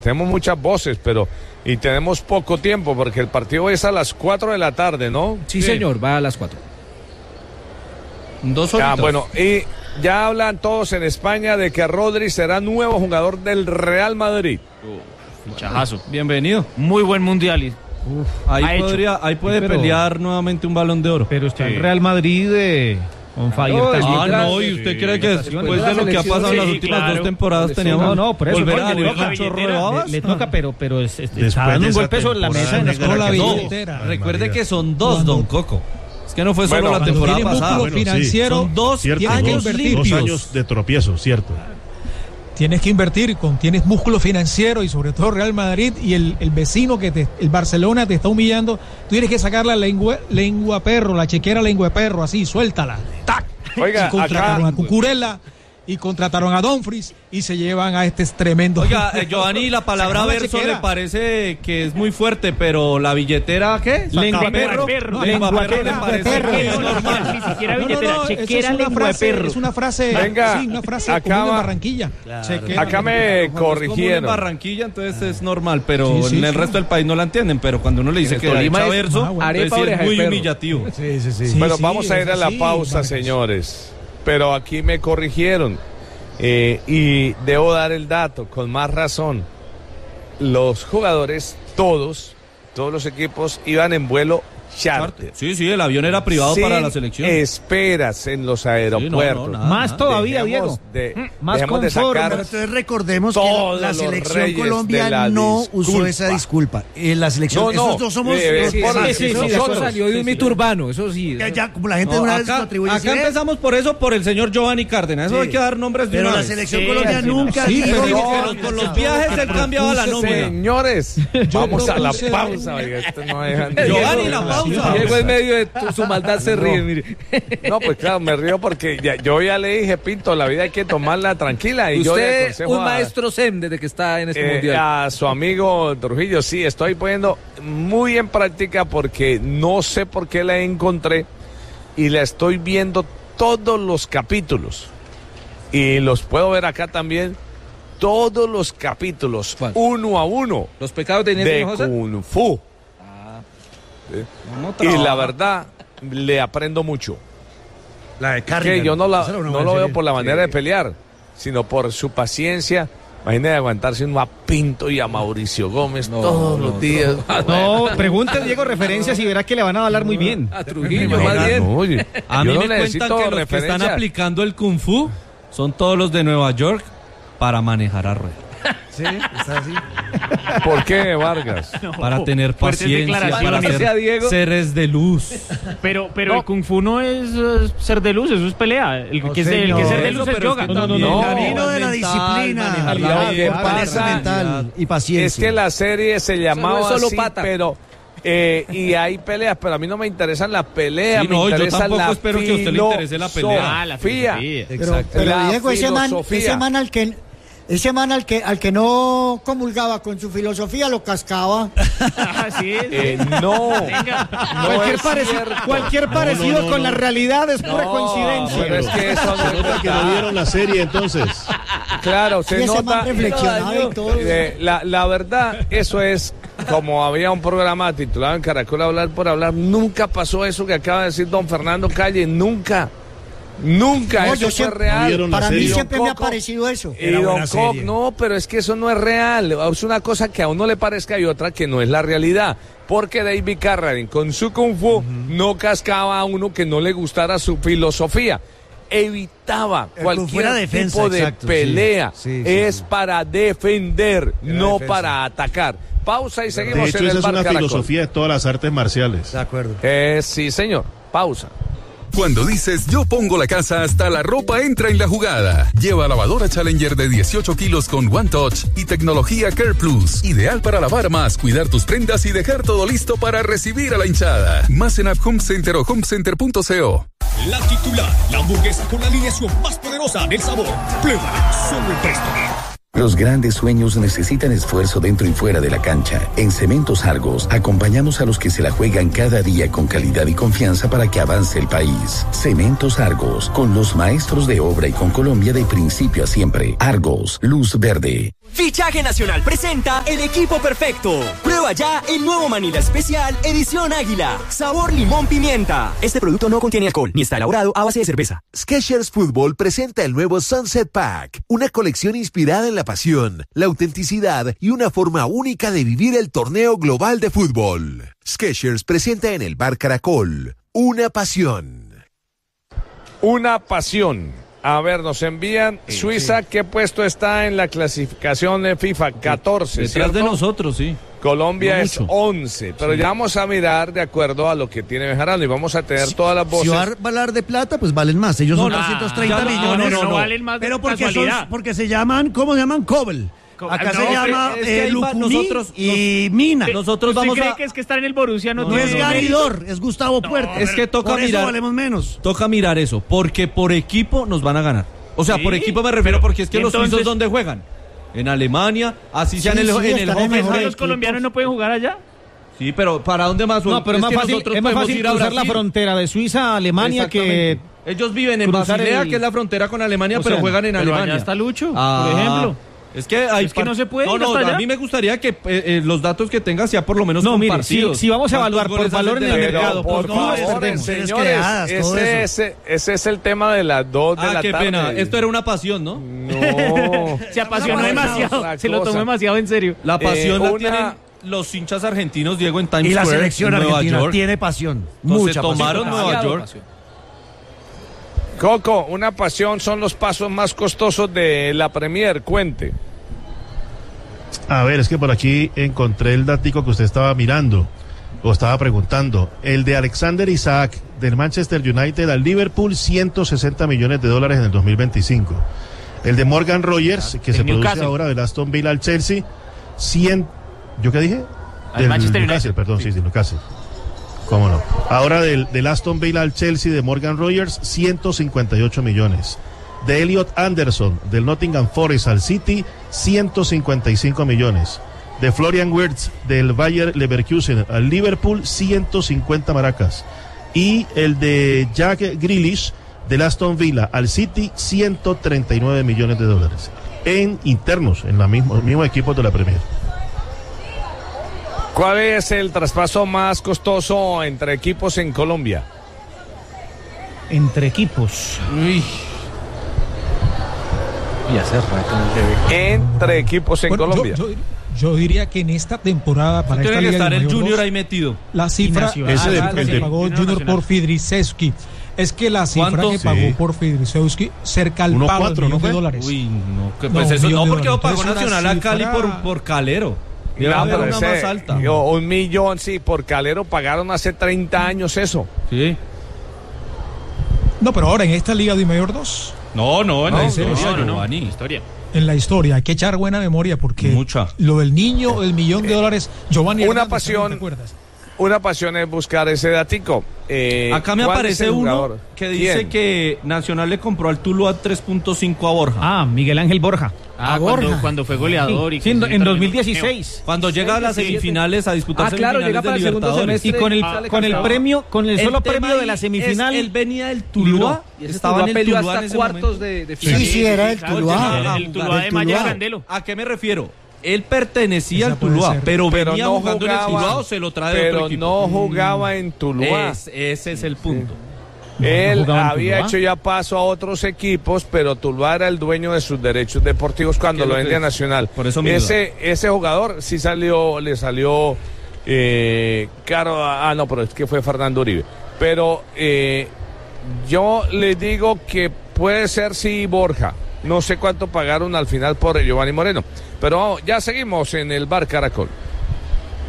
Tenemos muchas voces, y tenemos poco tiempo porque el partido es a las 4 de la tarde, ¿no? Sí, señor, va a las 4. 2 horitas. Bueno, y ya hablan todos en España de que Rodri será nuevo jugador del Real Madrid. Fichajazo. Bienvenido. Muy buen mundial. Ahí puede pelear nuevamente un Balón de Oro. Pero está en Real Madrid on fire. ¿Y usted cree que después de lo que ha pasado en las últimas 2 temporadas teníamos por eso volver a un chorro de babas? Le toca, pero está dando un golpe sobre la mesa en la billetera. Recuerde que son 2, don Coco. Es que no fue solo la temporada pasada. Financiero, son 2 años limpios. 2 años de tropiezo, cierto. Tienes que invertir, tienes músculo financiero y sobre todo Real Madrid y el vecino el Barcelona te está humillando. Tú tienes que sacar la lengua perro, la chequera lengua de perro, así, suéltala. ¡Tac! Oiga, contrataron a Cucurella y contrataron a Dumfries y se llevan a este tremendo. Oiga, Giovanni, la palabra verso le parece que es muy fuerte, pero la billetera, ¿qué? Lengua perro. Lengua perro le parece que es normal. Ni siquiera billetera, chequera lengua de perro. Es una frase, una frase común en Barranquilla. Claro. Acá me corrigieron. En Barranquilla, entonces es normal, pero en el resto del país no la entienden, pero cuando uno le dice que Tolima es verso, es muy humillativo. Sí. Bueno, vamos a ir a la pausa, señores. Pero aquí me corrigieron y debo dar el dato con más razón. Los jugadores, todos los equipos iban en vuelo charter. Sí, el avión era privado para la selección. Esperas en los aeropuertos. Más todavía, Diego. Más confort. Pero entonces recordemos que la selección Colombia no usó esa disculpa. La selección, esos dos somos eso salió de un mito urbano, eso sí. Ya, como la gente de una vez lo atribuye. Acá empezamos por eso, por el señor Giovanni Cárdenas. Eso hay que dar nombres de pero la selección Colombia nunca pero con los viajes él cambiaba la nómina. Señores, vamos a la pausa. Giovanni, la pausa. Diego en medio de su maldad se ríe, mire. No, pues claro, me río porque yo ya le dije, Pinto, la vida hay que tomarla tranquila. Y usted yo un maestro zen desde que está en este mundial. A su amigo Trujillo, sí, estoy poniendo muy en práctica porque no sé por qué la encontré y la estoy viendo todos los capítulos. Y los puedo ver acá también, todos los capítulos, uno a uno. Los pecados de Kung Fu. Y la verdad, le aprendo mucho. La de Carrigan. Que yo no lo veo por la manera de pelear, sino por su paciencia. Imagínate aguantarse uno a Pinto y a Mauricio Gómez todos los días. No, pregunte Diego referencias y verá que le van a hablar muy bien. A Trujillo, más bien. Oye, a mí me cuentan que los que están aplicando el Kung Fu son todos los de Nueva York para manejar a Rueda. Sí, está así. ¿Por qué, Vargas? Para tener paciencia, para ser seres de luz. Pero el Kung Fu no es ser de luz, eso es pelea. El que es ser de luz es yoga. El camino de la disciplina, la mental y paciencia. Es que la serie se llamaba solo así, pata. pero y hay peleas, pero a mí no me interesan las peleas, me interesa yo tampoco la espero que a usted le interese la pelea. La filosofía. Pero Diego, ese man al que no comulgaba con su filosofía lo cascaba. Así es. No. Cualquier parecido con la realidad es pura coincidencia. Pero es que eso se nota que no vieron la serie entonces. Claro, se nota. Y todo. La verdad, eso es como había un programa titulado en Caracol Hablar por Hablar. Nunca pasó eso que acaba de decir don Fernando Calle. Nunca, eso fue real. Para mí siempre me ha parecido eso. Y don Coq, no, pero es que eso no es real. Es una cosa que a uno le parezca y otra que no es la realidad. Porque David Carradine con su Kung Fu no cascaba a uno que no le gustara su filosofía. Evitaba cualquier tipo de pelea. Es para defender, no para atacar. Pausa y seguimos en el esa Bar es una Caracol. filosofía de todas las artes marciales. De acuerdo. Sí, señor. Pausa. Cuando dices yo pongo la casa, hasta la ropa entra en la jugada. Lleva lavadora Challenger de 18 kilos con One Touch y tecnología Care Plus. Ideal para lavar más, cuidar tus prendas y dejar todo listo para recibir a la hinchada. Más en App Home Center o homecenter.co. La titular, la hamburguesa con la alineación más poderosa del sabor. Pruébala, solo el restaurante. Los grandes sueños necesitan esfuerzo dentro y fuera de la cancha. En Cementos Argos acompañamos a los que se la juegan cada día con calidad y confianza para que avance el país. Cementos Argos, con los maestros de obra y con Colombia de principio a siempre. Argos, luz verde. Fichaje Nacional presenta el equipo perfecto. Prueba ya el nuevo Manila Especial Edición Águila. Sabor limón pimienta. Este producto no contiene alcohol ni está elaborado a base de cerveza. Skechers Fútbol presenta el nuevo Sunset Pack, una colección inspirada en la pasión, la autenticidad y una forma única de vivir el torneo global de fútbol. Skechers presenta en el Bar Caracol una pasión. Una pasión. A ver, nos envían Suiza, ¿qué puesto está en la clasificación de FIFA? 14, detrás ¿cierto? de nosotros, sí. Colombia no es 11, pero ya vamos a mirar de acuerdo a lo que tiene Bejarano y vamos a tener todas las voces. Si va a hablar de plata, pues valen más. Ellos son 230 millones. No valen más. Pero porque se llaman, ¿cómo se llaman? Cobel. Acá se llama Lucumí y Mina. Nosotros vamos cree que es que estar en el Borussia no es Garidor, es Gustavo Puerta. Es que toca por mirar. Eso valemos menos. Toca mirar eso, porque por equipo nos van a ganar. O sea, por equipo me refiero porque es que los suizos ¿dónde juegan? En Alemania, así sea en el Hoffenheim. ¿Los colombianos no pueden jugar allá? Sí, pero ¿para dónde más? No, pero es más fácil cruzar la frontera de Suiza a Alemania que... Ellos viven en Basilea, que es la frontera con Alemania, pero juegan en Alemania. Allá está Lucho, por ejemplo. Es que no se puede. No, a mí me gustaría que los datos que tengas sea por lo menos compartidos. Si vamos a evaluar por valor en el mercado, por favor, señores, ese es el tema de las 2 de la tarde. Qué pena. Esto era una pasión, ¿no? No. Se apasionó demasiado. Se lo tomó demasiado en serio. La pasión la tienen los hinchas argentinos, Diego, en Times Square. Y la selección argentina tiene pasión. Mucha pasión. Tomaron Nueva York. Coco, una pasión son los pasos más costosos de la Premier, cuente. A ver, es que por aquí encontré el datico que usted estaba mirando, o estaba preguntando. El de Alexander Isaac, del Manchester United al Liverpool, $160 millones en el 2025. El de Morgan Rogers, que se produce ahora del Aston Villa al Chelsea, ¿yo qué dije? Al Manchester United. Perdón, sí, Newcastle. ¿Cómo no? Ahora del Aston Villa al Chelsea de Morgan Rogers, 158 millones. De Elliot Anderson, del Nottingham Forest al City, 155 millones. De Florian Wirtz, del Bayer Leverkusen al Liverpool, 150 maracas. Y el de Jack Grealish, del Aston Villa al City, $139 millones. En internos, en los mismos equipos de la Premier. ¿Cuál es el traspaso más costoso entre equipos en Colombia? Entre equipos. Y hace rato no te ve. Entre equipos en Colombia. Yo diría que en esta temporada para esta Liga de estar el Mayor Junior 2, ahí metido. La cifra que pagó Junior por Fidrisewski es que la cifra que pagó por Fidrisewski cerca al pago de $1,000,000. Uy, no, pues eso no, porque lo pagó Nacional a Cali por Calero. No, pero una más alta. $1 millón, sí, por Calero pagaron hace 30 años eso. Sí. No, pero ahora en esta Liga de Mayor 2. No, en la historia, Giovanni. Historia. En la historia, hay que echar buena memoria porque lo del niño, el $1,000,000, Giovanni. Una pasión. Una pasión es buscar ese datico. Acá me aparece uno que dice que Nacional le compró al Tuluá 3.5 a Borja. Miguel Ángel Borja. Cuando fue goleador. Sí, en 2016. Cuando llega a las semifinales a disputar semifinales llega para de Libertadores. Y con el premio, con el solo premio de la semifinal. Él venía del Tuluá. Estaba en el Tuluá hasta cuartos de final. Sí, era el Tuluá. El Tuluá de Maya Candelo. ¿A qué me refiero? Él pertenecía al Tuluá, pero venía no jugando jugaba, en el Tuluá o se lo trae de otro equipo. Pero no jugaba en Tuluá. Ese es el punto. Él había hecho ya paso a otros equipos, pero Tuluá era el dueño de sus derechos deportivos cuando lo vendía a Nacional. Por eso ese jugador sí le salió caro. No, pero es que fue Fernando Uribe. Pero yo le digo que puede ser sí Borja. No sé cuánto pagaron al final por Giovanni Moreno. Pero ya seguimos en el Bar Caracol.